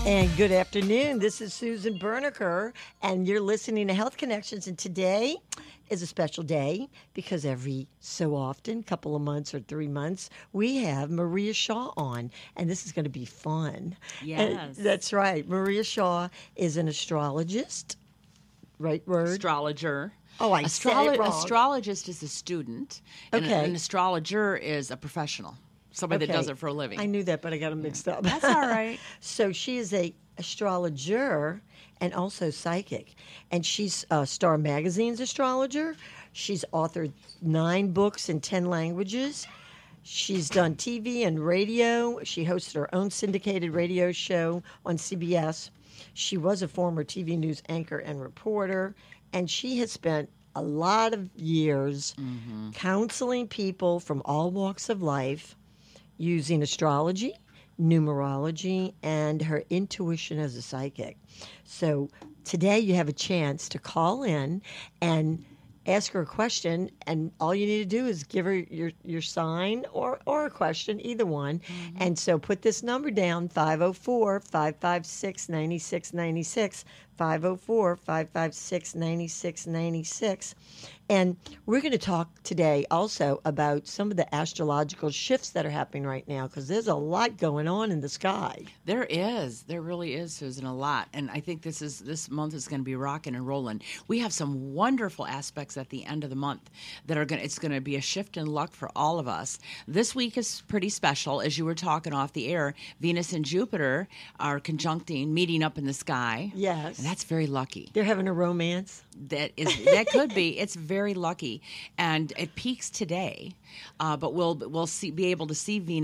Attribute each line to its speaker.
Speaker 1: And good afternoon. This is Susan Berniker, and you're listening to Health Connections. And today is a special day because every so often, couple of months or 3 months, we have Maria Shaw on, and this is going to be fun.
Speaker 2: Yes.
Speaker 1: That's right. Maria Shaw is an astrologist, right word?
Speaker 2: Astrologer.
Speaker 1: Oh, I said it wrong.
Speaker 2: Astrologist is a student. And
Speaker 1: Okay.
Speaker 2: an astrologer is a professional, somebody that does it for a living.
Speaker 1: I knew that, but I got them mixed up.
Speaker 2: That's all right.
Speaker 1: So she is a astrologer and also psychic, and she's Star Magazine's astrologer. She's authored 9 books in 10 languages. She's done TV and radio. She hosted her own syndicated radio show on CBS. She was a former TV news anchor and reporter, and she has spent a lot of years counseling people from all walks of life using astrology, numerology, and her intuition as a psychic. So today you have a chance to call in and ask her a question, and all you need to do is give her your sign or a question, either one. And so put this number down, 504-556-9696, 504-556-9696. And we're going to talk today also about some of the astrological shifts that are happening right now, because there's a lot going on in the sky.
Speaker 2: There is. There really is, Susan, a lot. And I think this month is going to be rocking and rolling. We have some wonderful aspects at the end of the month that it's going to be a shift in luck for all of us. This week is pretty special. As you were talking off the air, Venus and Jupiter are conjuncting, meeting up in the sky.
Speaker 1: Yes.
Speaker 2: And that's very lucky.
Speaker 1: They're having a romance.
Speaker 2: That could be. It's very lucky, and it peaks today, but we'll be able to see Venus